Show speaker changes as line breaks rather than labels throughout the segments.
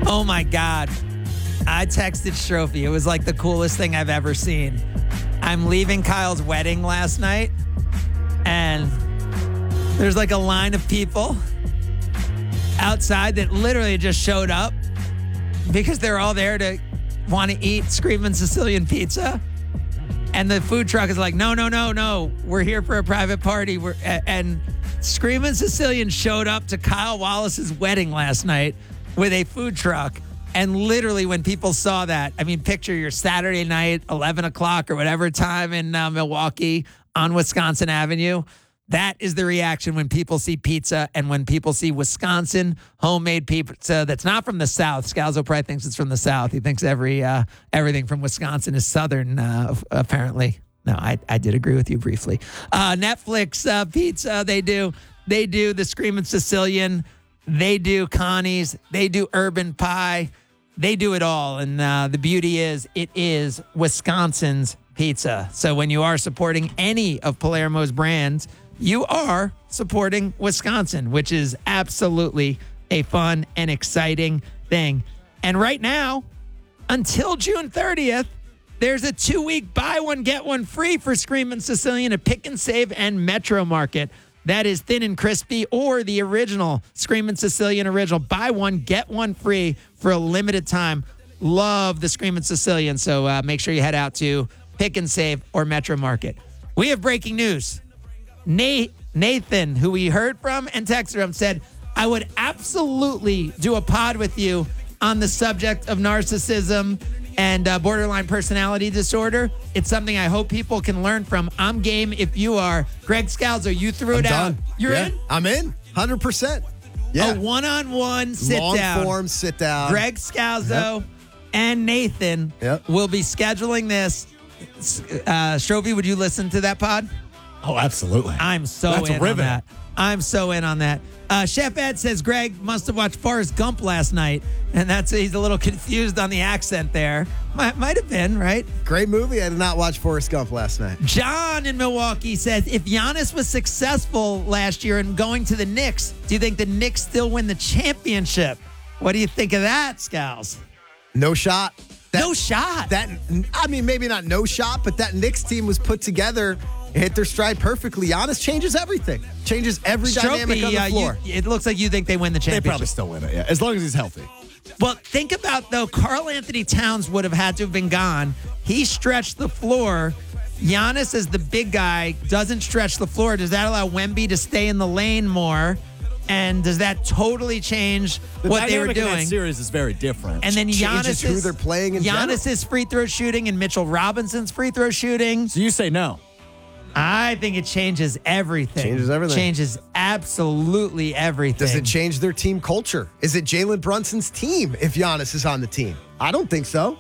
Oh my God. I texted Strophe. It was like the coolest thing I've ever seen. I'm leaving Kyle's wedding last night, and there's like a line of people outside that literally just showed up because they're all there to want to eat Screamin' Sicilian pizza. And the food truck is like, no. We're here for a private party. And Screamin' Sicilian showed up to Kyle Wallace's wedding last night with a food truck. And literally when people saw that, I mean, picture your Saturday night, 11 o'clock or whatever time in Milwaukee on Wisconsin Avenue. That is the reaction when people see pizza and when people see Wisconsin homemade pizza that's not from the South. Scalzo probably thinks it's from the South. He thinks everything from Wisconsin is Southern, apparently. No, I did agree with you briefly. Netflix pizza, they do the Screamin' Sicilian. They do Connie's. They do Urban Pie. They do it all. And the beauty is it is Wisconsin's pizza. So when you are supporting any of Palermo's brands, you are supporting Wisconsin, which is absolutely a fun and exciting thing. And right now, until June 30th, there's a 2-week buy one, get one free for Screamin' Sicilian at Pick and Save and Metro Market. That is thin and crispy or the original Screamin' Sicilian original. Buy one, get one free for a limited time. Love the Screamin' Sicilian. So make sure you head out to Pick and Save or Metro Market. We have breaking news. Nathan, who we heard from and texted him, said, I would absolutely do a pod with you on the subject of narcissism and borderline personality disorder. It's something I hope people can learn from. I'm game if you are. Greg Scalzo, you threw it out. You're in?
I'm in, 100%. Yeah.
A one-on-one sit-down.
Long-form sit-down.
Greg Scalzo and Nathan will be scheduling this. Strophe, would you listen to that pod?
Oh, absolutely.
I'm so in on that. I'm so in on that. Chef Ed says Greg must have watched Forrest Gump last night, and he's a little confused on the accent there. Might have been, right?
Great movie. I did not watch Forrest Gump last night.
John in Milwaukee says, if Giannis was successful last year in going to the Knicks, do you think the Knicks still win the championship? What do you think of that, Scals?
No shot.
No shot?
Maybe not no shot, but that Knicks team was put together, hit their stride perfectly. Giannis changes everything. Changes every dynamic on the floor.
It looks like you think they win the championship.
They probably still win it, yeah, as long as he's healthy.
Well, think about, though, Karl Anthony Towns would have had to have been gone. He stretched the floor. Giannis, as the big guy, doesn't stretch the floor. Does that allow Wemby to stay in the lane more? And does that totally change what they were doing?
The that series is very different.
And then
Giannis who they're playing in
Giannis's free throw shooting and Mitchell Robinson's free throw shooting.
So you say no?
I think it changes everything.
Changes everything.
Changes absolutely everything.
Does it change their team culture? Is it Jalen Brunson's team if Giannis is on the team? I don't think so.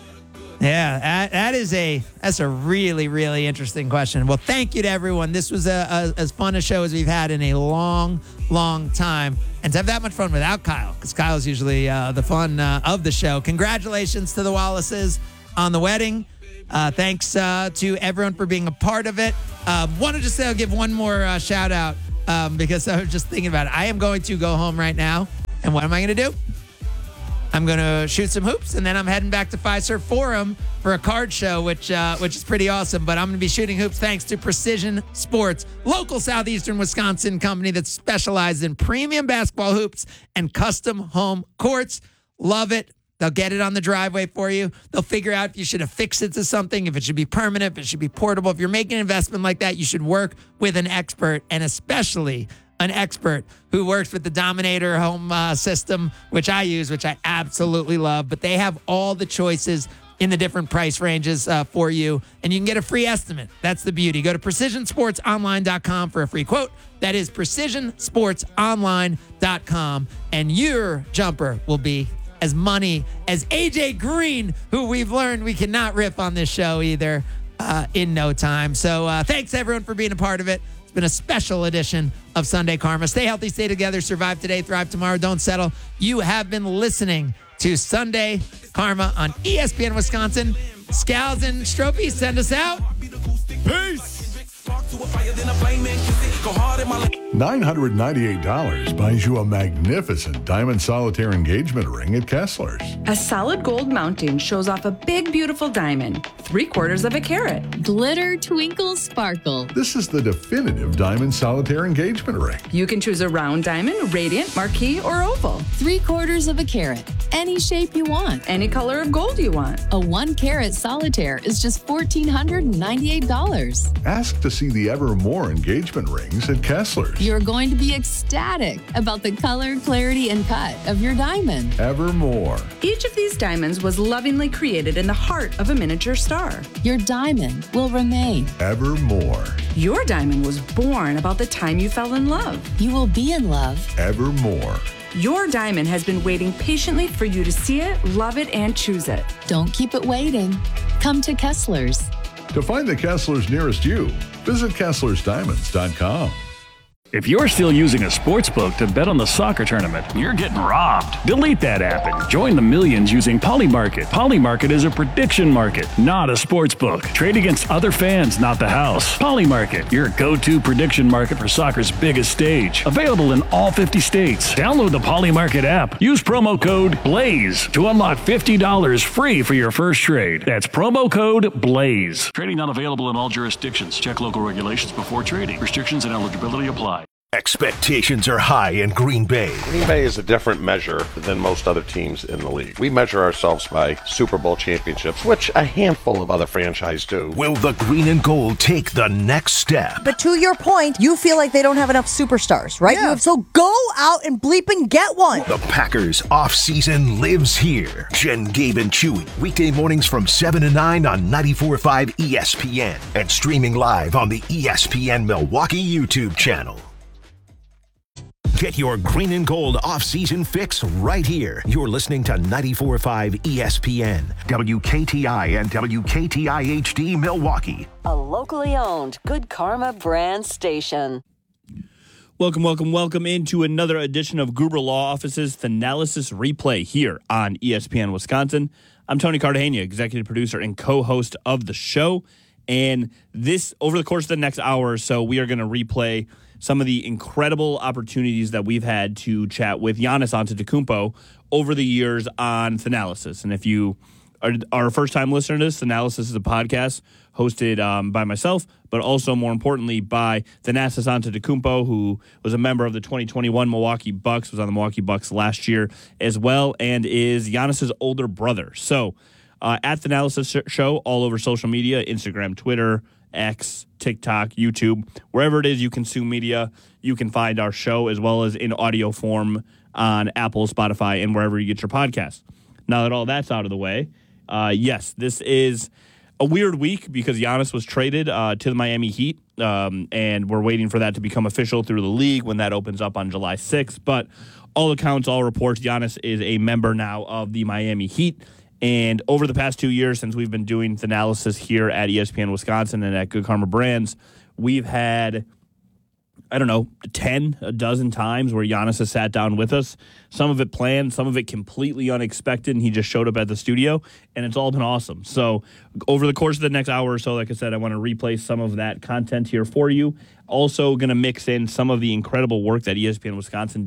Yeah, that's a really, really interesting question. Well, thank you to everyone. This was as fun a show as we've had in a long, long time. And to have that much fun without Kyle, because Kyle's usually the fun of the show. Congratulations to the Wallaces on the wedding. Thanks to everyone for being a part of it. Want to just give one more shout out because I was just thinking about it. I am going to go home right now. And what am I going to do? I'm going to shoot some hoops, and then I'm heading back to Fiserv Forum for a card show, which is pretty awesome. But I'm going to be shooting hoops thanks to Precision Sports, local southeastern Wisconsin company that specializes in premium basketball hoops and custom home courts. Love it. They'll get it on the driveway for you. They'll figure out if you should affix it to something, if it should be permanent, if it should be portable. If you're making an investment like that, you should work with an expert, and especially an expert who works with the Dominator home system, which I use, which I absolutely love. But they have all the choices in the different price ranges for you, and you can get a free estimate. That's the beauty. Go to precisionsportsonline.com for a free quote. That is precisionsportsonline.com, and your jumper will be as money as AJ Green, who we've learned we cannot rip on this show either in no time. So thanks, everyone, for being a part of it. It's been a special edition of Sunday Karma. Stay healthy, stay together, survive today, thrive tomorrow, don't settle. You have been listening to Sunday Karma on ESPN Wisconsin. Scals and Strophe, send us out.
Peace.
$998 buys you a magnificent diamond solitaire engagement ring at Kessler's.
A solid gold mounting shows off a big, beautiful diamond, 3/4 of a carat.
Glitter, twinkle, sparkle.
This is the definitive diamond solitaire engagement ring.
You can choose a round diamond, radiant, marquise, or oval.
3/4 of a carat. Any shape you want.
Any color of gold you want.
A 1-carat solitaire is just $1,498.
Ask to see the Evermore engagement rings at Kessler's.
You're going to be ecstatic about the color, clarity, and cut of your diamond.
Evermore.
Each of these diamonds was lovingly created in the heart of a miniature star.
Your diamond will remain.
Evermore.
Your diamond was born about the time you fell in love.
You will be in love.
Evermore.
Your diamond has been waiting patiently for you to see it, love it, and choose it.
Don't keep it waiting. Come to Kessler's.
To find the Kessler's nearest you, visit KesslersDiamonds.com.
If you're still using a sportsbook to bet on the soccer tournament, you're getting robbed. Delete that app and join the millions using Polymarket. Polymarket is a prediction market, not a sportsbook. Trade against other fans, not the house. Polymarket, your go-to prediction market for soccer's biggest stage. Available in all 50 states. Download the Polymarket app. Use promo code BLAZE to unlock $50 free for your first trade. That's promo code BLAZE. Trading not available in all jurisdictions. Check local regulations before trading. Restrictions and eligibility apply.
Expectations are high in Green Bay.
Green Bay is a different measure than most other teams in the league. We measure ourselves by Super Bowl championships, which a handful of other franchises do.
Will the green and gold take the next step?
But to your point, you feel like they don't have enough superstars, right?
Yeah.
So go out and bleep and get one.
The Packers offseason lives here. Jen, Gabe, and Chewy. Weekday mornings from 7 to 9 on 94.5 ESPN. And streaming live on the ESPN Milwaukee YouTube channel. Get your green and gold off-season fix right here. You're listening to 94.5 ESPN, WKTI and WKTI HD Milwaukee.
A locally owned Good Karma brand station.
Welcome into another edition of Gruber Law Office's Thanalysis Replay here on ESPN Wisconsin. I'm Tony Cartagena, executive producer and co-host of the show. And this, over the course of the next hour or so, we are going to replay some of the incredible opportunities that we've had to chat with Giannis Antetokounmpo over the years on Thanalysis. And if you are a first-time listener to this, Thanalysis is a podcast hosted by myself, but also, more importantly, by Thanasis Antetokounmpo, who was a member of the 2021 Milwaukee Bucks, was on the Milwaukee Bucks last year as well, and is Giannis's older brother. So at Thanalysis Show, all over social media, Instagram, Twitter, X, TikTok, YouTube, wherever it is you consume media, you can find our show as well as in audio form on Apple, Spotify, and wherever you get your podcasts. Now that all that's out of the way, yes, this is a weird week because Giannis was traded to the Miami Heat, and we're waiting for that to become official through the league when that opens up on July 6th. But all accounts, all reports, Giannis is a member now of the Miami Heat. And over the past 2 years, since we've been doing the analysis here at ESPN Wisconsin and at Good Karma Brands, we've had, I don't know, a dozen times where Giannis has sat down with us. Some of it planned, some of it completely unexpected, and he just showed up at the studio, and it's all been awesome. So over the course of the next hour or so, like I said, I want to replay some of that content here for you. Also going to mix in some of the incredible work that ESPN Wisconsin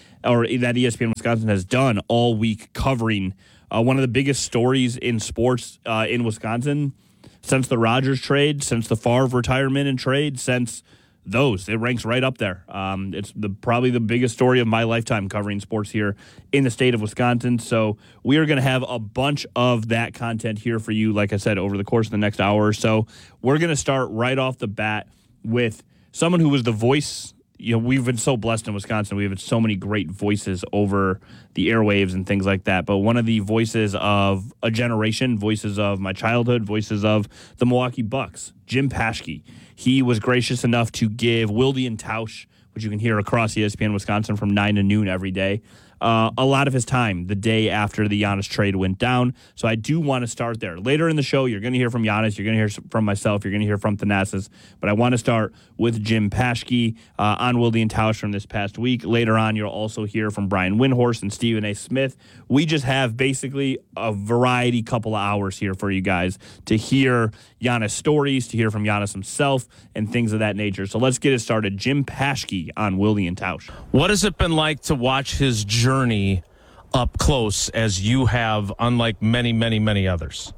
has done all week covering one of the biggest stories in sports in Wisconsin since the Rodgers trade, since the Favre retirement and trade, since those. It ranks right up there. It's probably the biggest story of my lifetime covering sports here in the state of Wisconsin. So we are going to have a bunch of that content here for you, like I said, over the course of the next hour or so. We're going to start right off the bat with someone who was the voice. You know, we've been so blessed in Wisconsin. We have so many great voices over the airwaves and things like that. But one of the voices of a generation, voices of my childhood, voices of the Milwaukee Bucks, Jim Paschke. He was gracious enough to give Wilde and Tausch, which you can hear across ESPN Wisconsin from 9 to noon every day, a lot of his time the day after the Giannis trade went down. So I do want to start there. Later in the show, you're going to hear from Giannis. You're going to hear from myself. You're going to hear from Thanasis. But I want to start with Jim Paschke on Wilde and Tausch from this past week. Later on, you'll also hear from Brian Windhorst and Stephen A. Smith. We just have basically a variety couple of hours here for you guys to hear Giannis stories, to hear from Giannis himself, and things of that nature. So let's get it started. Jim Paschke on Wilde and Tausch.
What has it been like to watch his journey up close as you have, unlike many, many, many others?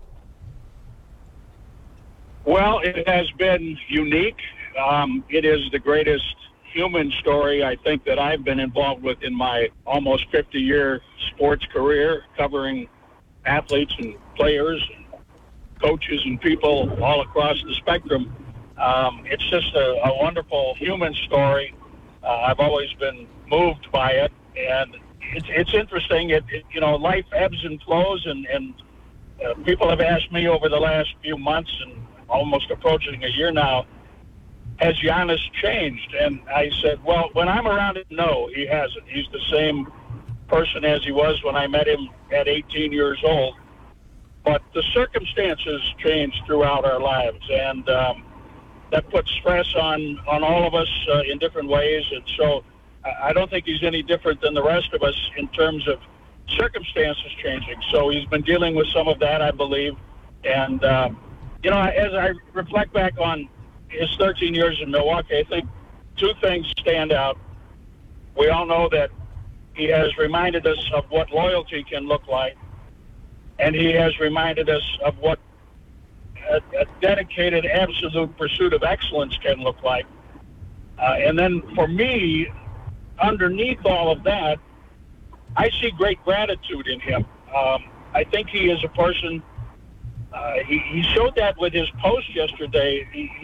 Well, it has been unique. It is the greatest human story I think that I've been involved with in my almost 50-year sports career, covering athletes and players and coaches and people all across the spectrum. It's just a wonderful human story. I've always been moved by it, and it's interesting. Life ebbs and flows, and people have asked me over the last few months and almost approaching a year now, has Giannis changed? And I said, well, when I'm around him, no, he hasn't. He's the same person as he was when I met him at 18 years old. But the circumstances changed throughout our lives, and that puts stress on all of us in different ways. And so I don't think he's any different than the rest of us in terms of circumstances changing. So he's been dealing with some of that, I believe. And, as I reflect back on his 13 years in Milwaukee, I think two things stand out. We all know that he has reminded us of what loyalty can look like, and he has reminded us of what a dedicated, absolute pursuit of excellence can look like. And then for me, underneath all of that, I see great gratitude in him. I think he is a person, he showed that with his post yesterday.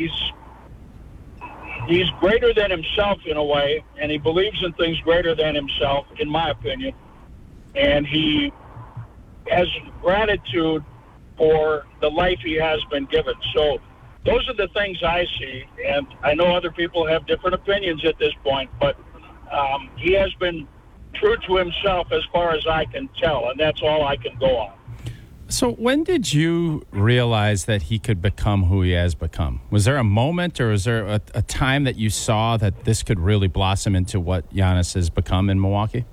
He's greater than himself in a way, and he believes in things greater than himself, in my opinion. And he has gratitude for the life he has been given. So those are the things I see, and I know other people have different opinions at this point, but he has been true to himself as far as I can tell, and that's all I can go on.
So when did you realize that he could become who he has become? Was there a moment, or was there a time that you saw that this could really blossom into what Giannis has become in Milwaukee?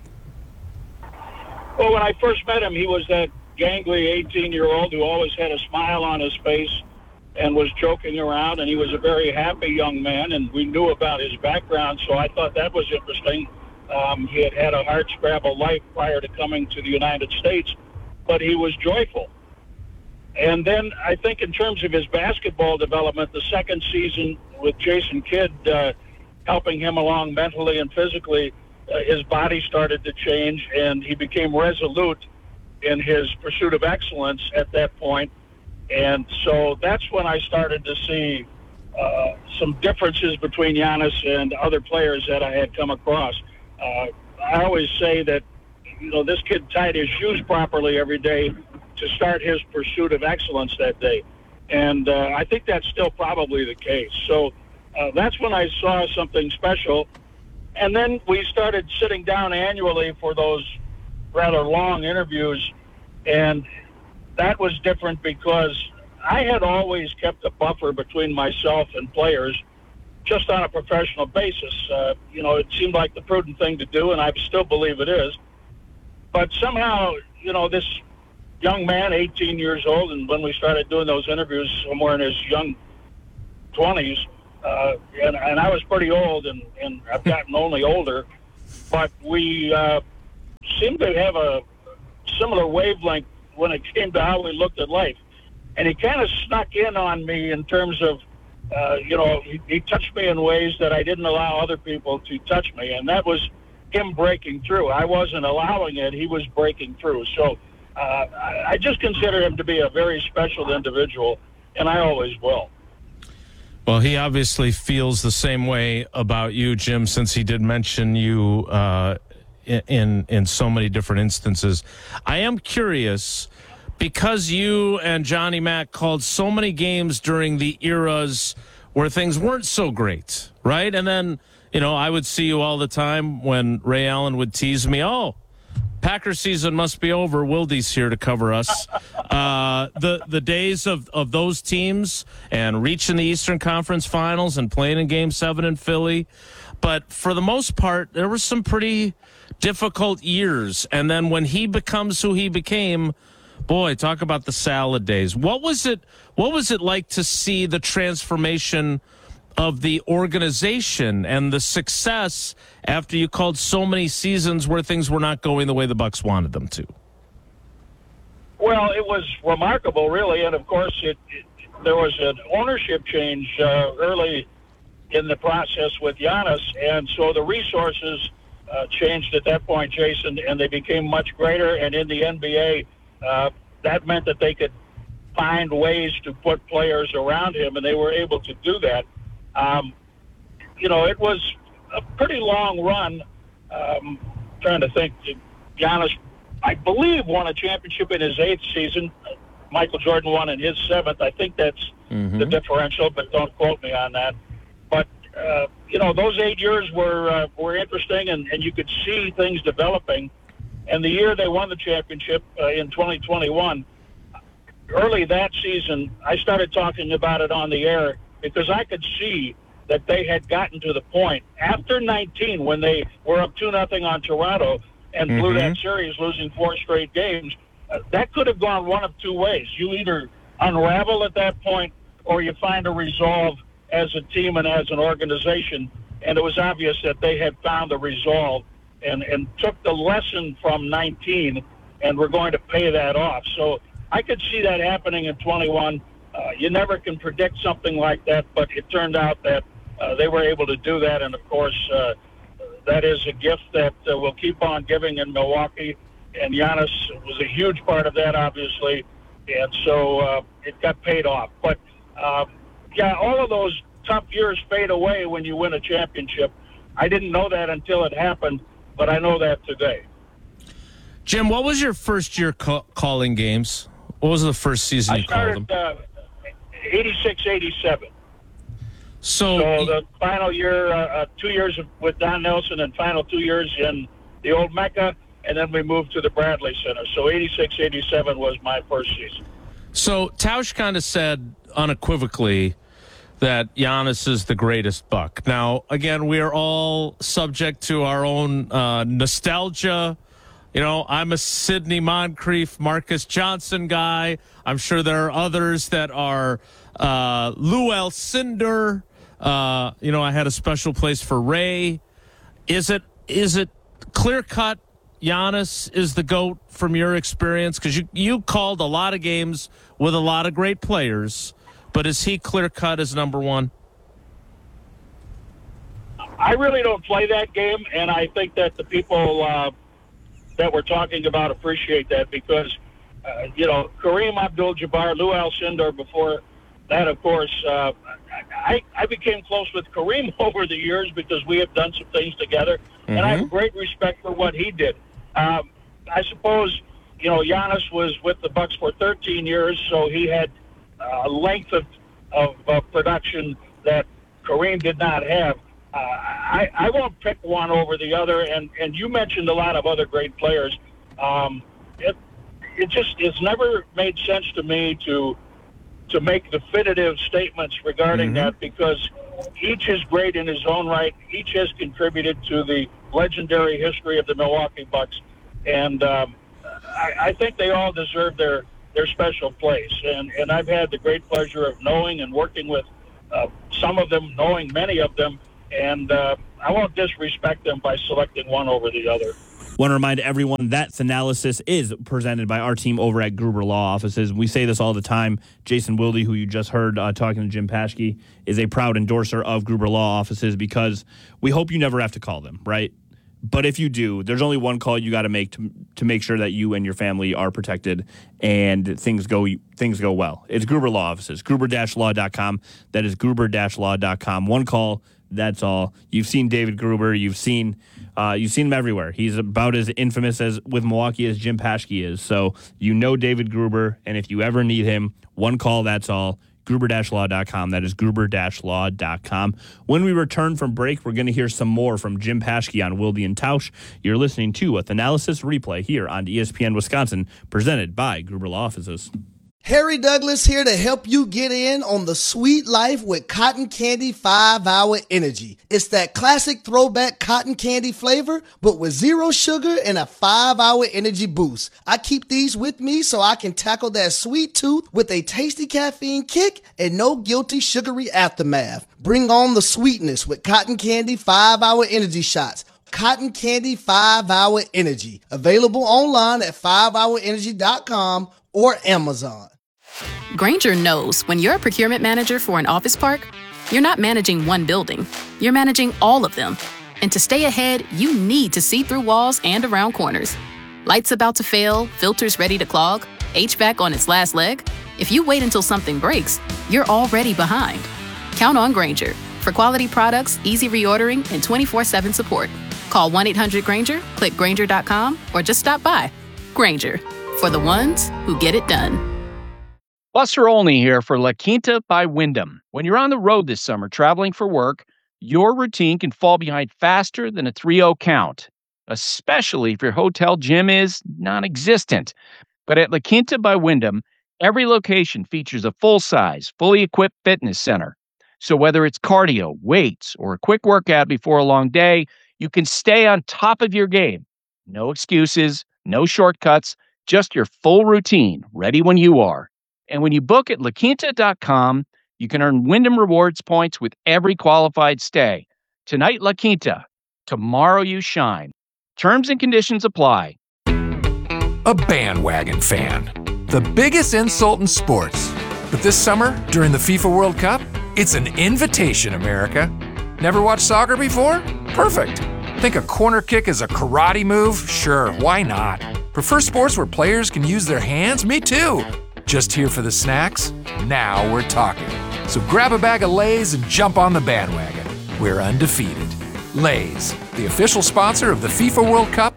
Well, when I first met him, he was that gangly 18-year-old who always had a smile on his face and was joking around, and he was a very happy young man, and we knew about his background, so I thought that was interesting. He had a hard-scrabble life prior to coming to the United States, but he was joyful. And then I think in terms of his basketball development, the second season with Jason Kidd helping him along mentally and physically, his body started to change, and he became resolute in his pursuit of excellence at that point. And so that's when I started to see some differences between Giannis and other players that I had come across. I always say that, this kid tied his shoes properly every day to start his pursuit of excellence that day. And I think that's still probably the case. So that's when I saw something special. And then we started sitting down annually for those rather long interviews, and that was different because I had always kept a buffer between myself and players just on a professional basis. It seemed like the prudent thing to do, and I still believe it is. But somehow, this young man, 18 years old, and when we started doing those interviews somewhere in his young 20s, and I was pretty old, and I've gotten only older, but we seemed to have a similar wavelength when it came to how we looked at life. And he kind of snuck in on me in terms of, he touched me in ways that I didn't allow other people to touch me, and that was him breaking through. I wasn't allowing it. He was breaking through. So I just consider him to be a very special individual, and I always will.
Well, he obviously feels the same way about you, Jim, since he did mention you in so many different instances. I am curious, because you and Johnny Mack called so many games during the eras where things weren't so great, right? And then I would see you all the time when Ray Allen would tease me, Packer season must be over. Wildy's here to cover us. The days of those teams and reaching the Eastern Conference Finals and playing in Game 7 in Philly. But for the most part, there were some pretty difficult years. And then when he becomes who he became, boy, talk about the salad days. What was it like to see the transformation of the organization and the success after you called so many seasons where things were not going the way the Bucs wanted them to?
Well, it was remarkable, really, and of course, there was an ownership change early in the process with Giannis, and so the resources changed at that point, Jason, and they became much greater. And in the NBA, that meant that they could find ways to put players around him, and they were able to do that. It was a pretty long run. Trying to think, Giannis, I believe, won a championship in his 8th season. Michael Jordan won in his 7th. I think that's the differential, but don't quote me on that. But, those 8 years were interesting, and you could see things developing. And the year they won the championship in 2021, early that season, I started talking about it on the air because I could see that they had gotten to the point after 19 when they were up 2-0 on Toronto and blew that series, losing 4 straight games. That could have gone one of two ways. You either unravel at that point or you find a resolve as a team and as an organization. And it was obvious that they had found the resolve and took the lesson from 19 and were going to pay that off. So I could see that happening in 21. You never can predict something like that, but it turned out that they were able to do that. And, of course, that is a gift that will keep on giving in Milwaukee. And Giannis was a huge part of that, obviously. And so it got paid off. But, all of those tough years fade away when you win a championship. I didn't know that until it happened, but I know that today.
Jim, what was your first year calling games? What was the first season you called them?
I started 86, 87.
So
the final year, 2 years with Don Nelson and final 2 years in the old Mecca, and then we moved to the Bradley Center. So 86, 87 was my first season.
So Tausch kind of said unequivocally that Giannis is the greatest Buck. Now, again, we are all subject to our own nostalgia. I'm a Sidney Moncrief, Marcus Johnson guy. I'm sure there are others that are Lou Alcindor. I had a special place for Ray. Is it clear-cut Giannis is the GOAT from your experience? Because you called a lot of games with a lot of great players, but is he clear-cut as number one?
I really don't play that game, and I think that the people that we're talking about appreciate that because, Kareem Abdul-Jabbar, Lou Alcindor before that, of course, I became close with Kareem over the years because we have done some things together, and I have great respect for what he did. I suppose, Giannis was with the Bucks for 13 years, so he had a length of production that Kareem did not have. I won't pick one over the other, and you mentioned a lot of other great players. It's never made sense to me to make definitive statements regarding that because each is great in his own right. Each has contributed to the legendary history of the Milwaukee Bucks, and I think they all deserve their special place. And I've had the great pleasure of knowing and working with some of them, knowing many of them, and I won't disrespect them by selecting one over the other.
Want to remind everyone that Thanalysis is presented by our team over at Gruber Law Offices. We say this all the time. Jason Wilde, who you just heard talking to Jim Paschke, is a proud endorser of Gruber Law Offices because we hope you never have to call them, right? But if you do, there's only one call you got to make to make sure that you and your family are protected and things go well. It's Gruber Law Offices, gruber-law.com. That is gruber-law.com. One call. That's all. You've seen David Gruber. You've seen him everywhere. He's about as infamous as with Milwaukee as Jim Paschke is. So David Gruber, and if you ever need him, one call. That's all. Gruber-law.com. That is Gruber-law.com. When we return from break, we're going to hear some more from Jim Paschke on Wilde and Tausch. You're listening to a Thanalysis Replay here on ESPN Wisconsin, presented by Gruber Law Offices.
Harry Douglas here to help you get in on the sweet life with Cotton Candy 5-Hour Energy. It's that classic throwback cotton candy flavor, but with zero sugar and a 5-hour energy boost. I keep these with me so I can tackle that sweet tooth with a tasty caffeine kick and no guilty sugary aftermath. Bring on the sweetness with Cotton Candy 5-Hour Energy Shots. Cotton Candy 5-Hour Energy. Available online at 5hourenergy.com or Amazon.
Grainger knows when you're a procurement manager for an office park, you're not managing one building, you're managing all of them. And to stay ahead, you need to see through walls and around corners. Lights about to fail, filters ready to clog, HVAC on its last leg. If you wait until something breaks, you're already behind. Count on Grainger for quality products, easy reordering, and 24/7 support. Call 1-800-GRAINGER, click Grainger.com, or just stop by. Grainger, for the ones who get it done.
Buster Olney here for La Quinta by Wyndham. When you're on the road this summer traveling for work, your routine can fall behind faster than a 3-0 count, especially if your hotel gym is non-existent. But at La Quinta by Wyndham, every location features a full-size, fully equipped fitness center. So whether it's cardio, weights, or a quick workout before a long day, you can stay on top of your game. No excuses, no shortcuts, just your full routine, ready when you are. And when you book at LaQuinta.com, you can earn Wyndham Rewards points with every qualified stay. Tonight, La Quinta. Tomorrow, you shine. Terms and conditions apply.
A bandwagon fan. The biggest insult in sports. But this summer, during the FIFA World Cup, it's an invitation, America. Never watched soccer before? Perfect. Think a corner kick is a karate move? Sure, why not? Prefer sports where players can use their hands? Me too. Just here for the snacks? Now we're talking. So grab a bag of Lay's and jump on the bandwagon. We're undefeated. Lay's, the official sponsor of the FIFA World Cup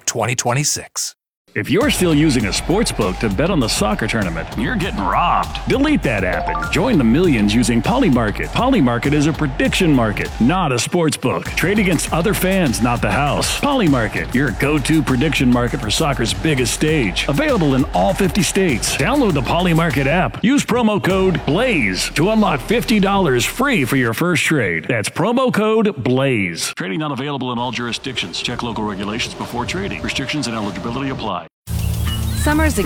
2026.
If you're still using a sportsbook to bet on the soccer tournament, you're getting robbed. Delete that app and join the millions using Polymarket. Polymarket is a prediction market, not a sportsbook. Trade against other fans, not the house. Polymarket, your go-to prediction market for soccer's biggest stage. Available in all 50 states. Download the Polymarket app. Use promo code BLAZE to unlock $50 free for your first trade. That's promo code BLAZE. Trading not available in all jurisdictions. Check local regulations before trading. Restrictions and eligibility apply.
Summer's a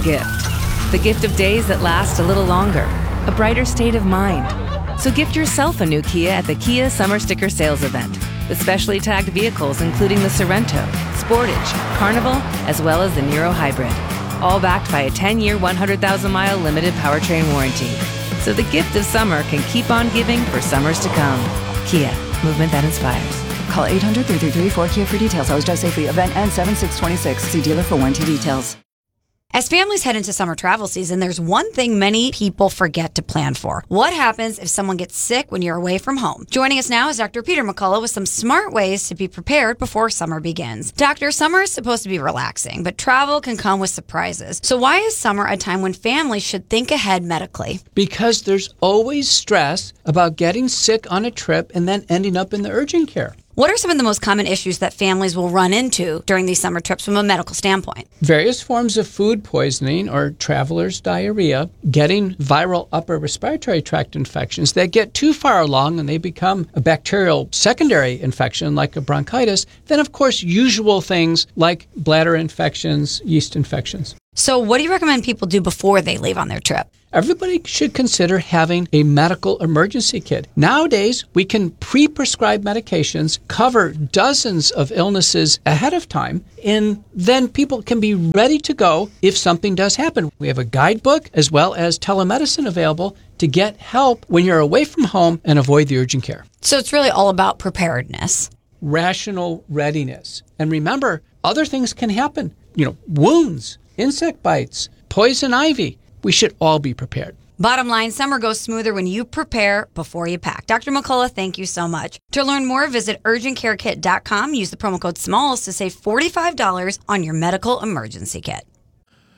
gift of days that last a little longer, a brighter state of mind. So gift yourself a new Kia at the Kia Summer Sticker Sales Event with specially tagged vehicles including the Sorento, Sportage, Carnival, as well as the Niro Hybrid. All backed by a 10-year, 100,000-mile limited powertrain warranty. So the gift of summer can keep on giving for summers to come. Kia, movement that inspires.
Call 800-333-4KIA for details. Always drive safely. Event ends 7/6/26. See dealer for warranty details.
As families head into summer travel season, there's one thing many people forget to plan for. What happens if someone gets sick when you're away from home? Joining us now is Dr. Peter McCullough with some smart ways to be prepared before summer begins. Doctor, summer is supposed to be relaxing, but travel can come with surprises. So why is summer a time when families should think ahead medically?
Because there's always stress about getting sick on a trip and then ending up in the urgent care.
What are some of the most common issues that families will run into during these summer trips from a medical standpoint?
Various forms of food poisoning or traveler's diarrhea, getting viral upper respiratory tract infections that get too far along and they become a bacterial secondary infection like a bronchitis. Then, of course, usual things like bladder infections, yeast infections.
So what do you recommend people do before they leave on their trip?
Everybody should consider having a medical emergency kit. Nowadays, we can pre-prescribe medications, cover dozens of illnesses ahead of time, and then people can be ready to go if something does happen. We have a guidebook as well as telemedicine available to get help when you're away from home and avoid the urgent care.
So it's really all about preparedness.
Rational readiness. And remember, other things can happen. Wounds, insect bites, poison ivy. We should all be prepared.
Bottom line, summer goes smoother when you prepare before you pack. Dr. McCullough, thank you so much. To learn more, visit urgentcarekit.com. Use the promo code SMALLS to save $45 on your medical emergency kit.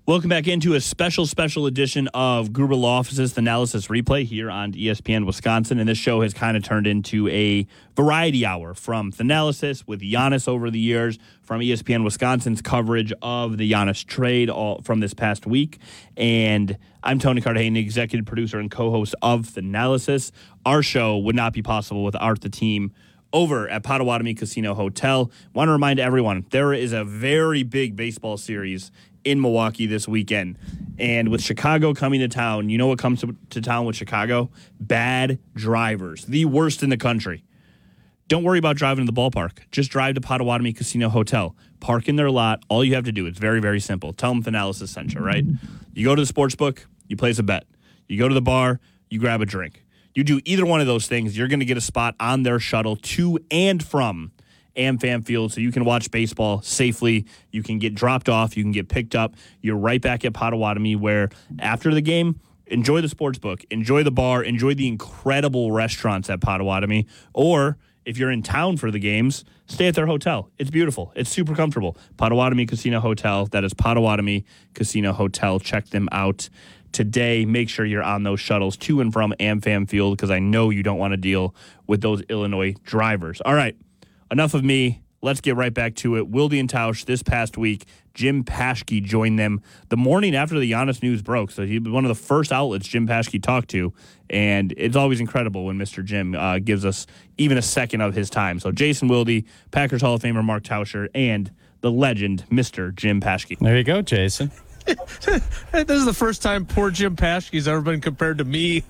Welcome back into a special edition of Gruber Law Offices Thanalysis Replay here on ESPN Wisconsin. And this show has kind of turned into a variety hour from Thanalysis with Giannis over the years, from ESPN Wisconsin's coverage of the Giannis trade all from this past week. And I'm Tony Cartagena, executive producer and co-host of Thanalysis. Our show would not be possible without the team over at Potawatomi Casino Hotel. Want to remind everyone, there is a very big baseball series in Milwaukee this weekend. And with Chicago coming to town, you know what comes to town with Chicago? Bad drivers. The worst in the country. Don't worry about driving to the ballpark. Just drive to Potawatomi Casino Hotel. Park in their lot. All you have to do, it's very, very simple. Tell them Thanalysis sent you, right? You go to the sports book, you place a bet. You go to the bar, you grab a drink. You do either one of those things, you're going to get a spot on their shuttle to and from AmFam Field, so you can watch baseball safely. You can get dropped off. You can get picked up. You're right back at Potawatomi, where after the game, enjoy the sports book, enjoy the bar, enjoy the incredible restaurants at Potawatomi. Or if you're in town for the games, stay at their hotel. It's beautiful. It's super comfortable. Potawatomi Casino Hotel. That is Potawatomi Casino Hotel. Check them out today. Make sure you're on those shuttles to and from AmFam Field, because I know you don't want to deal with those Illinois drivers. All right. Enough of me. Let's get right back to it. Wilde and Tausch this past week. Jim Paschke joined them the morning after the Giannis news broke. So he was one of the first outlets Jim Paschke talked to. And it's always incredible when Mr. Jim gives us even a second of his time. So Jason Wilde, Packers Hall of Famer Mark Tauscher, and the legend, Mr. Jim Paschke.
There you go, Jason.
This is the first time poor Jim Paschke's ever been compared to me.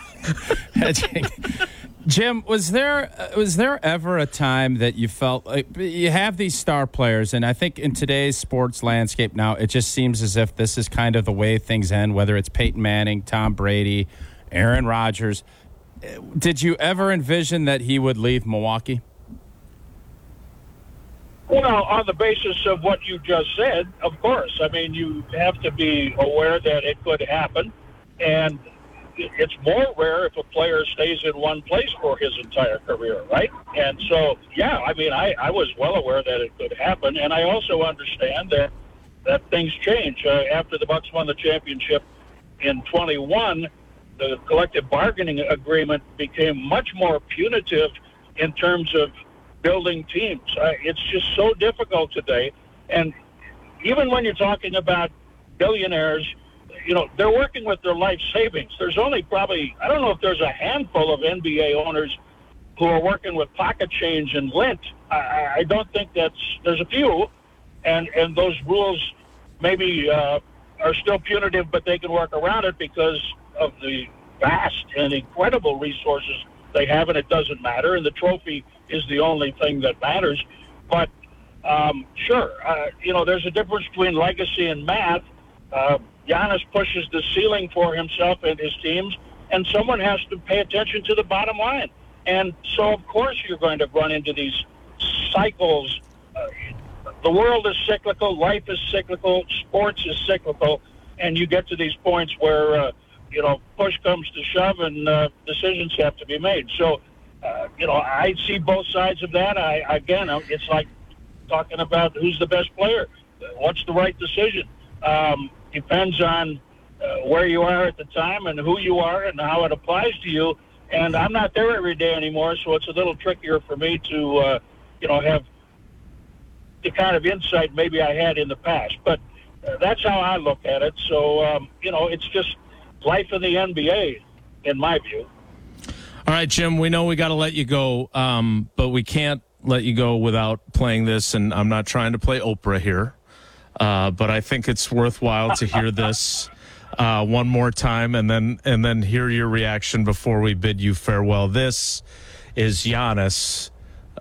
Jim, was there ever a time that you felt like you have these star players, and I think in today's sports landscape now, it just seems as if this is kind of the way things end, whether it's Peyton Manning, Tom Brady, Aaron Rodgers. Did you ever envision that he would leave Milwaukee?
Well, on the basis of what you just said, of course. I mean, you have to be aware that it could happen, and it's more rare if a player stays in one place for his entire career, right? And so, yeah, I mean, I was well aware that it could happen, and I also understand that things change. After the Bucs won the championship in 21, the collective bargaining agreement became much more punitive in terms of building teams. It's just so difficult today, and even when you're talking about billionaires, you know, they're working with their life savings. There's only probably, I don't know if there's a handful of NBA owners who are working with pocket change and lint. I don't think there's a few, and those rules maybe are still punitive, but they can work around it because of the vast and incredible resources they have, and it doesn't matter, and the trophy is the only thing that matters. But sure, you know, there's a difference between legacy and math. Giannis pushes the ceiling for himself and his teams, and someone has to pay attention to the bottom line. And so, of course, you're going to run into these cycles. The world is cyclical, life is cyclical, sports is cyclical, and you get to these points where, you know, push comes to shove and decisions have to be made. So, you know, I see both sides of that. Again, it's like talking about who's the best player. What's the right decision? Depends on where you are at the time and who you are and how it applies to you. And I'm not there every day anymore, so it's a little trickier for me to, you know, have the kind of insight maybe I had in the past. But that's how I look at it. So, you know, it's just life in the NBA, in my view.
All right, Jim, we know we got to let you go, but we can't let you go without playing this, and I'm not trying to play Oprah here. But I think it's worthwhile to hear this one more time and then hear your reaction before we bid you farewell. This is Giannis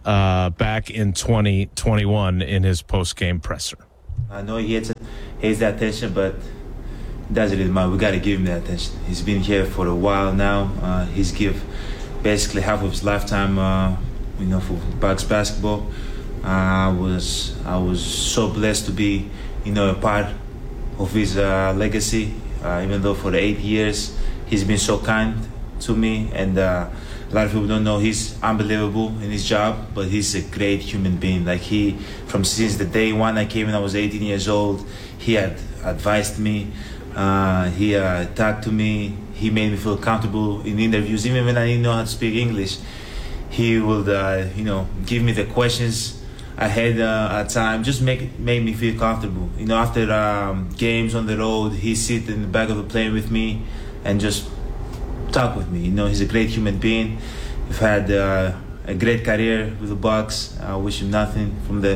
back in 2021 in his post-game presser.
I know he hates the attention, but it doesn't really matter. We got to give him the attention. He's been here for a while now. He's give basically half of his lifetime, you know, for Bucs basketball. I was so blessed to be, you know, a part of his legacy. Even though for the 8 years he's been so kind to me, and A lot of people don't know he's unbelievable in his job, but he's a great human being. Like since the day one I came in, I was 18 years old. He had advised me. He talked to me. He made me feel comfortable in interviews, even when I didn't know how to speak English. He would, give me the questions ahead at time, just make me feel comfortable. After games on the road, he sit in the back of the plane with me and just talk with me. He's a great human being. He's had a great career with the Bucks. I wish him nothing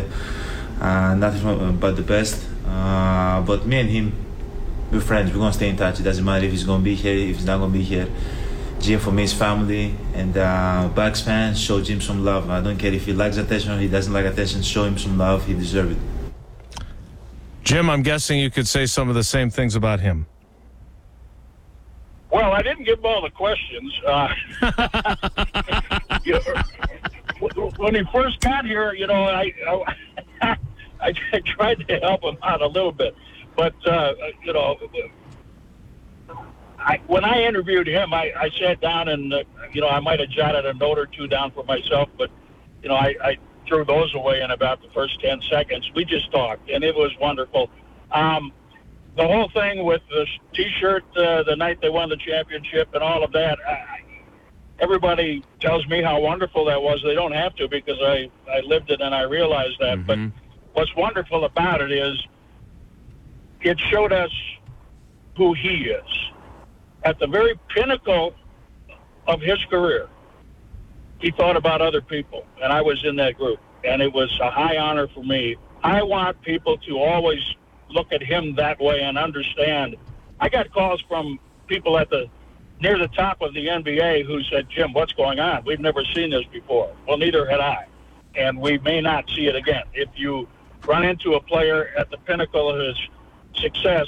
but the best. But me and him, we're friends. We're gonna stay in touch. It doesn't matter if he's gonna be here, if he's not gonna be here. Jim for me is family, and Bucks fans, show Jim some love. I don't care if he likes attention or he doesn't like attention. Show him some love. He deserves it.
Jim, I'm guessing you could say some of the same things about him.
Well, I didn't give him all the questions. When he first got here, I tried to help him out a little bit. But, when I interviewed him, I sat down and, I might have jotted a note or two down for myself, but, I threw those away in about the first 10 seconds. We just talked, and it was wonderful. The whole thing with the T-shirt the night they won the championship and all of that, everybody tells me how wonderful that was. They don't have to because I lived it and I realized that. Mm-hmm. But what's wonderful about it is it showed us who he is. At the very pinnacle of his career, he thought about other people, and I was in that group, and it was a high honor for me. I want people to always look at him that way and understand. I got calls from people near the top of the NBA who said, Jim, what's going on? We've never seen this before. Well, neither had I, and we may not see it again. If you run into a player at the pinnacle of his success,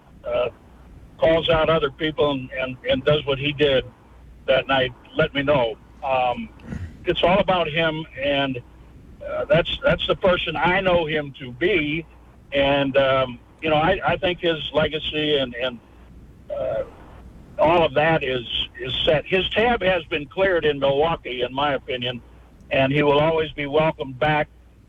calls out other people and does what he did that night, let me know. It's all about him, and that's the person I know him to be. And, I think his legacy and all of that is set. His tab has been cleared in Milwaukee, in my opinion, and he will always be welcomed back.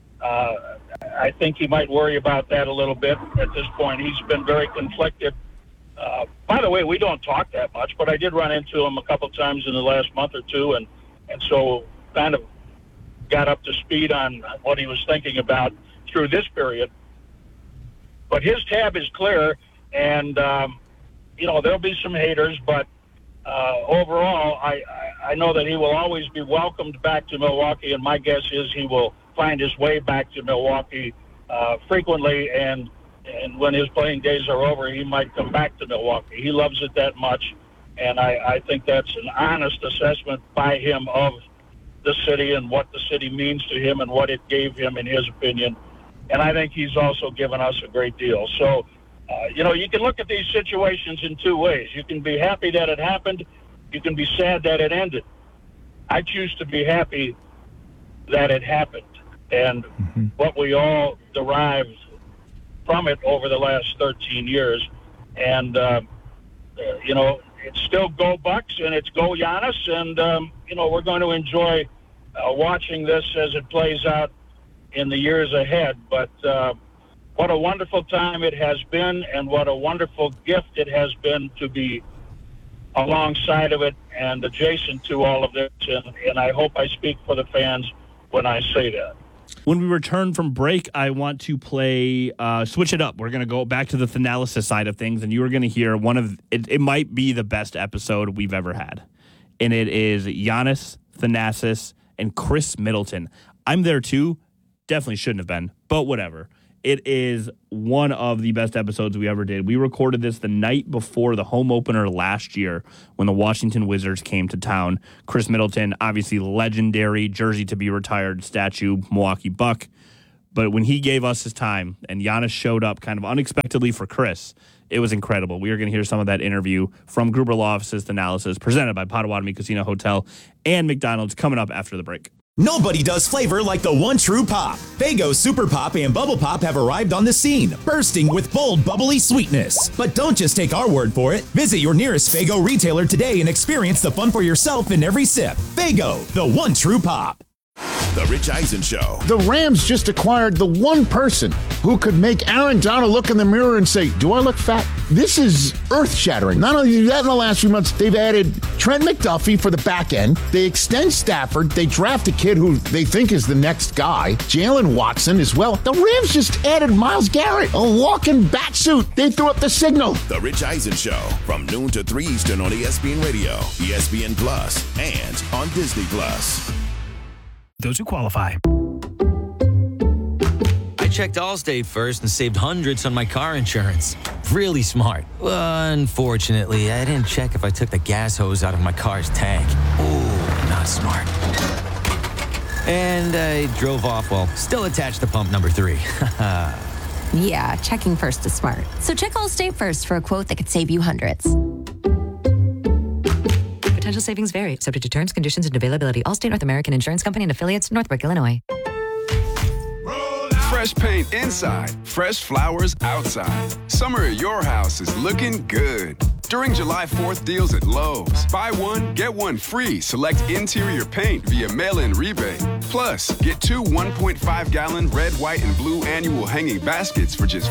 I think he might worry about that a little bit at this point. He's been very conflicted. By the way, we don't talk that much, but I did run into him a couple times in the last month or two, and so kind of got up to speed on what he was thinking about through this period. But his tab is clear, and, there'll be some haters, but overall, I know that he will always be welcomed back to Milwaukee, and my guess is he will find his way back to Milwaukee frequently, and when his playing days are over, he might come back to Milwaukee. He loves it that much, and I think that's an honest assessment by him of the city and what the city means to him and what it gave him, in his opinion. And I think he's also given us a great deal. So, you can look at these situations in two ways. You can be happy that it happened. You can be sad that it ended. I choose to be happy that it happened. And what we all derived from it over the last 13 years. And, it's still go Bucks and it's go Giannis. And, we're going to enjoy watching this as it plays out in the years ahead. But what a wonderful time it has been, and what a wonderful gift it has been to be alongside of it and adjacent to all of this. And I hope I speak for the fans when I say that.
When we return from break, I want to play switch it up. We're going to go back to the Thanalysis side of things, and you are going to hear it might be the best episode we've ever had. And it is Giannis, Thanasis, and Chris Middleton. I'm there too. Definitely shouldn't have been, but whatever. It is one of the best episodes we ever did. We recorded this the night before the home opener last year when the Washington Wizards came to town. Chris Middleton, obviously legendary, jersey to be retired statue, Milwaukee Buck. But when he gave us his time and Giannis showed up kind of unexpectedly for Chris, it was incredible. We are going to hear some of that interview from Gruber Law Offices Thanalysis, presented by Potawatomi Casino Hotel and McDonald's, coming up after the break.
Nobody does flavor like the one true pop. Faygo Super Pop and Bubble Pop have arrived on the scene, bursting with bold, bubbly sweetness. But don't just take our word for it. Visit your nearest Faygo retailer today and experience the fun for yourself in every sip. Faygo, the one true pop.
The Rich Eisen Show.
The Rams just acquired the one person who could make Aaron Donald look in the mirror and say, do I look fat? This is earth-shattering. Not only that, in the last few months, they've added Trent McDuffie for the back end. They extend Stafford. They draft a kid who they think is the next guy, Jalen Watson, as well. The Rams just added Myles Garrett, a walking bat suit. They threw up the signal.
The Rich Eisen Show, from noon to 3 Eastern on ESPN Radio, ESPN Plus, and on Disney Plus.
Those who qualify.
I checked Allstate first and saved hundreds on my car insurance. Really smart. Unfortunately, I didn't check if I took the gas hose out of my car's tank. Ooh, not smart. And I drove off while still attached to pump number 3.
Yeah, checking first is smart. So check Allstate first for a quote that could save you hundreds.
Potential savings vary, subject to terms, conditions, and availability. Allstate North American Insurance Company and affiliates, Northbrook, Illinois.
Fresh paint inside, fresh flowers outside. Summer at your house is looking good. During July 4th deals at Lowe's, buy one, get one free. Select interior paint via mail-in rebate. Plus, get 2 1.5-gallon red, white, and blue annual hanging baskets for just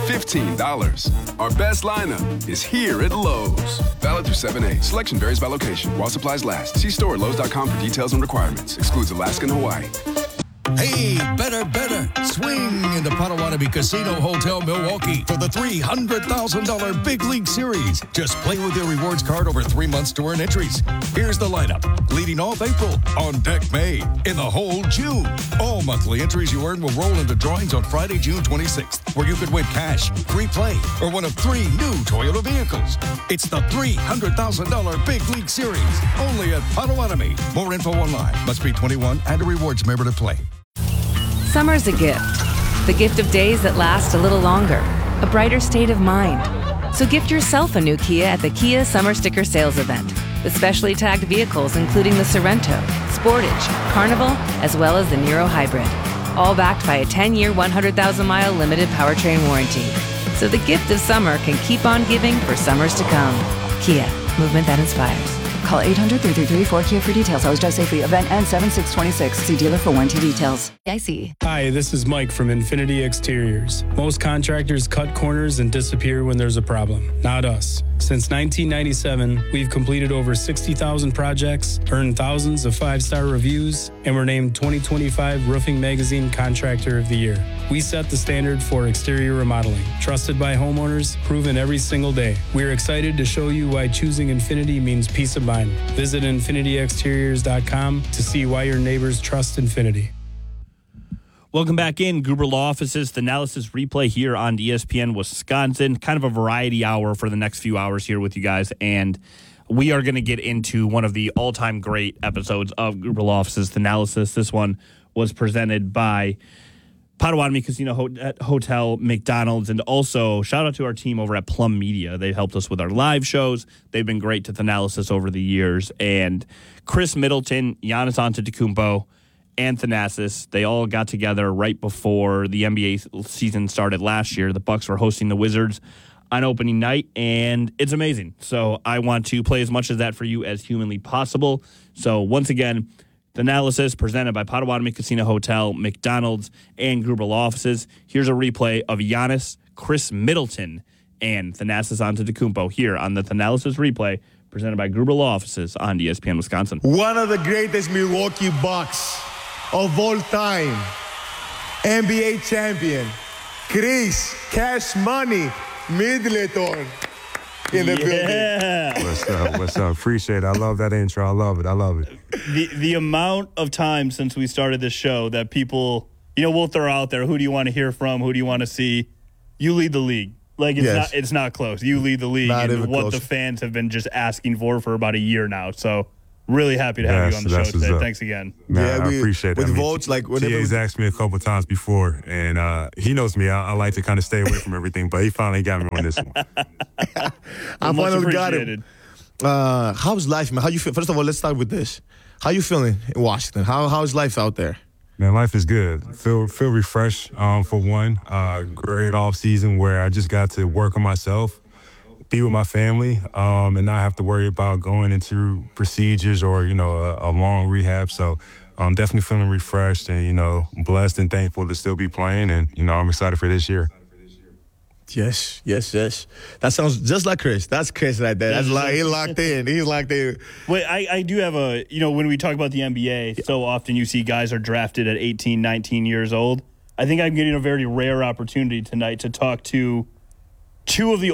$15. Our best lineup is here at Lowe's. Valid through 7/8. Selection varies by location. While supplies last. See store at Lowe's.com for details and requirements. Excludes Alaska and Hawaii.
Hey, better. Swing into Potawatomi Casino Hotel Milwaukee for the $300,000 Big League Series. Just play with your rewards card over 3 months to earn entries. Here's the lineup. Leading off April, on deck May, in the hole June. All monthly entries you earn will roll into drawings on Friday, June 26th, where you could win cash, free play, or one of 3 new Toyota vehicles. It's the $300,000 Big League Series, only at Potawatomi. More info online. Must be 21 and a rewards member to play.
Summer's a gift. The gift of days that last a little longer. A brighter state of mind. So gift yourself a new Kia at the Kia Summer Sticker Sales Event. With specially tagged vehicles including the Sorento, Sportage, Carnival, as well as the Niro Hybrid. All backed by a 10-year, 100,000-mile limited powertrain warranty. So the gift of summer can keep on giving for summers to come. Kia, movement that inspires.
Call 800-333-4KIA for details. Always drive safely. Event ends 7/6/26. See dealer for warranty details.
I see.
Hi, this is Mike from Infinity Exteriors. Most contractors cut corners and disappear when there's a problem. Not us. Since 1997, we've completed over 60,000 projects, earned thousands of 5-star reviews, and were named 2025 Roofing Magazine Contractor of the Year. We set the standard for exterior remodeling. Trusted by homeowners, proven every single day. We're excited to show you why choosing Infinity means peace of mind. Visit infinityexteriors.com to see why your neighbors trust Infinity.
Welcome back in. Gruber Law Offices, the Analysis Replay here on ESPN Wisconsin. Kind of a variety hour for the next few hours here with you guys. And we are going to get into one of the all-time great episodes of Gruber Law Offices, the Analysis. This one was presented by Potawatomi Casino Hotel, McDonald's, and also shout out to our team over at Plum Media. They helped us with our live shows. They've been great to the Analysis over the years. And Chris Middleton, Giannis Antetokounmpo, and Thanasis, they all got together right before the NBA season started last year. The Bucks were hosting the Wizards on opening night, and it's amazing. So I want to play as much of that for you as humanly possible. So once again, the Analysis presented by Potawatomi Casino Hotel, McDonald's, and Gruber Law Offices. Here's a replay of Giannis, Chris Middleton, and Thanasis Antetokounmpo here on the Thanasis Replay presented by Gruber Law Offices on ESPN Wisconsin.
One of the greatest Milwaukee Bucks of all time, NBA champion, Chris Cash Money Middleton in the building.
What's up? Appreciate it. I love that intro. I love it.
The amount of time since we started this show that people, we'll throw out there, who do you want to hear from? Who do you want to see? You lead the league. Like, it's not close. You lead the league and what the fans have been just asking for about a year now. So really happy to have you on the show today. Thanks again.
Man, I appreciate it.
With votes, like whenever
he's asked me a couple times before, and he knows me. I like to kind of stay away from everything, but he finally got me on this one.
I finally got him. How's life, man? How you feel? First of all, let's start with this. How you feeling in Washington? How's life out there?
Man, life is good. Feel refreshed for one. Great off season where I just got to work on myself, be with my family, and not have to worry about going into procedures or a long rehab. So I'm definitely feeling refreshed and blessed and thankful to still be playing. And I'm excited for this year.
Yes. That sounds just like Chris. That's Chris right there. That's like he's locked in. He's locked in.
Wait, I do have when we talk about the NBA, so often you see guys are drafted at 18, 19 years old. I think I'm getting a very rare opportunity tonight to talk to the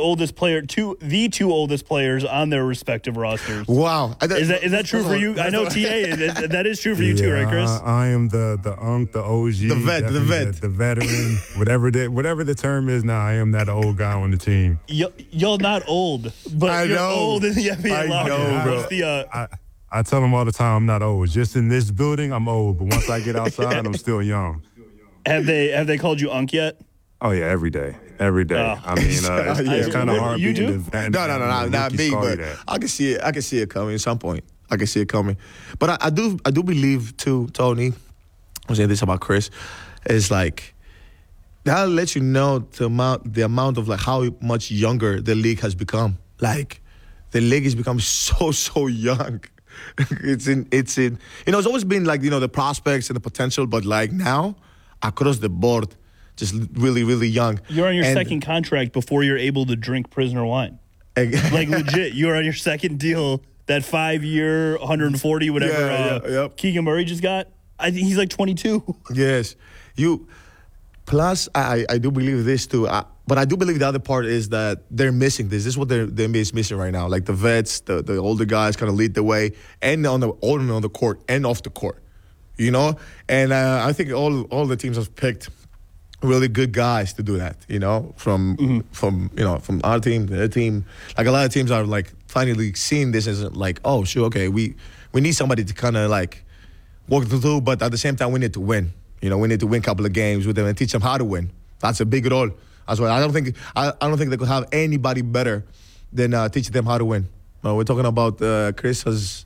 two oldest players on their respective rosters.
Wow.
Is that true for you? I know TA, that is true for you too, right, Chris?
I am the unk, the OG.
The vet.
The veteran. whatever the term is now, I am that old guy on the team.
Y'all not old, but you're old in the NBA locker room.
I tell them all the time I'm not old. Just in this building, I'm old. But once I get outside, I'm still young.
Have they called you unk yet?
Oh, yeah, every day. Every day.
Oh.
I mean, it's kind of hard.
You do?
No, not me, but I can see it coming at some point. I can see it coming. But I do believe, too, Tony, I'm saying this about Chris, is like, that'll let you know the amount of like how much younger the league has become. Like, the league has become so young. It's always been like, the prospects and the potential, but like now, across the board, just really, really young.
You're on your second contract before you're able to drink prisoner wine. Like legit, you're on your second deal, that 5-year, 140, whatever Keegan Murray just got. I think he's like 22.
Yes. Plus, I do believe this too. But I do believe the other part is that they're missing this. This is what the NBA is missing right now. Like the vets, the older guys kind of lead the way, and on the court and off the court. And I think all the teams have picked really good guys to do that, from our team, their team. Like a lot of teams are like finally seeing this as like, oh, sure, okay, we need somebody to kind of like walk through, but at the same time we need to win. We need to win a couple of games with them and teach them how to win. That's a big role as well. I don't think they could have anybody better than teaching them how to win. We're talking about Chris has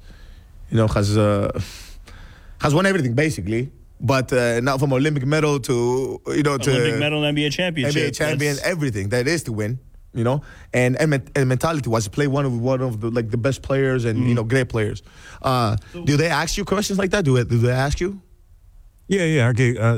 won everything basically. But not from Olympic medal to
Olympic medal and NBA championship.
NBA champion, everything that is to win, and mentality was to play one of the like the best players and great players. Do they ask you questions like that? Do they ask you?
Yeah.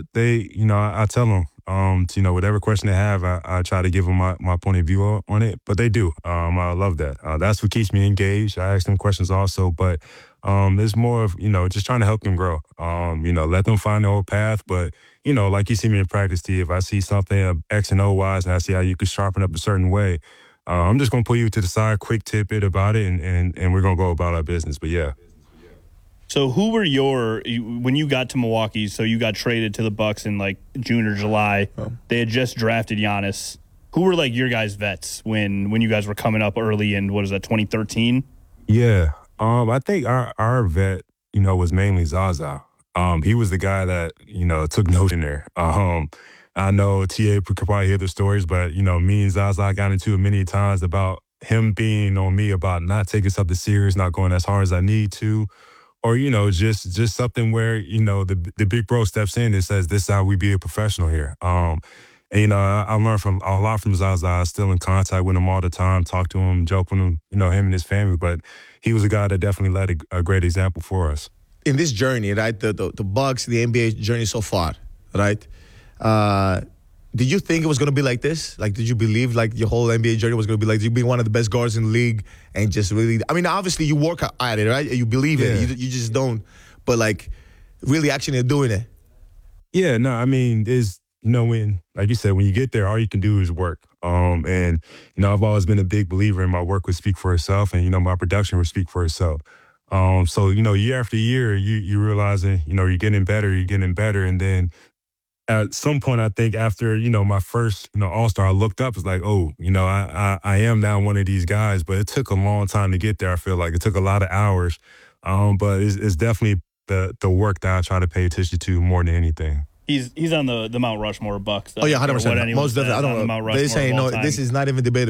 I tell them, whatever question they have, I try to give them my point of view on it. But they do. I love that. That's what keeps me engaged. I ask them questions also, but it's more of, just trying to help them grow. Let them find their own path. But, like you see me in practice, T, if I see something X and O wise and I see how you can sharpen up a certain way, I'm just going to pull you to the side, quick tidbit about it, and we're going to go about our business. But, yeah.
So who were when you got to Milwaukee, so you got traded to the Bucks in like June or July, they had just drafted Giannis. Who were like your guys' vets when you guys were coming up early in, 2013?
Yeah. I think our vet, was mainly Zaza. He was the guy that, took note in there. I know TA could probably hear the stories, but, me and Zaza got into it many times about him being on me about not taking something serious, not going as hard as I need to. Or, just something where, the big bro steps in and says, this is how we be a professional here. And, I learned a lot from Zaza. I'm still in contact with him all the time, talk to him, joke with him, him and his family. But he was a guy that definitely led a great example for us.
In this journey, right, the Bucks, the NBA journey so far, right, did you think it was going to be like this? Like, did you believe, like, your whole NBA journey was going to be like you being one of the best guards in the league and just really, I mean, obviously you work at it, right? You believe it. You just don't. But, like, really actually doing it.
Yeah, no, I mean, there's, when, like you said, when you get there, all you can do is work. And, I've always been a big believer in my work would speak for itself and, my production would speak for itself. So, year after year, you realizing, you're getting better. And then at some point, I think after, my first, All-Star, I looked up, it's like, oh, I am now one of these guys, but it took a long time to get there. I feel like it took a lot of hours. But it's definitely the work that I try to pay attention to more than anything.
He's on the Mount Rushmore Bucks.
Oh, yeah, 100%. Most definitely. I don't know. They say, no, this is not even debatable.